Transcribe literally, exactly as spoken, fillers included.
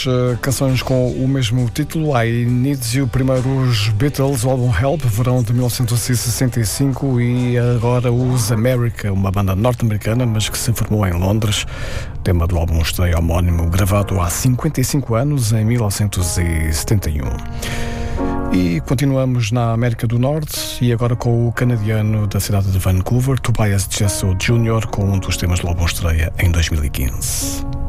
duas uh, canções com o mesmo título. I Need You, primeiro os Beatles, o álbum Help, verão de mil novecentos e sessenta e cinco, e agora os America, uma banda norte-americana, mas que se formou em Londres. Tema do álbum estreia homónimo, gravado há cinquenta e cinco anos, em mil novecentos e setenta e um. E continuamos na América do Norte, e agora com o canadiano da cidade de Vancouver, Tobias Jesso júnior, com um dos temas do álbum estreia em dois mil e quinze.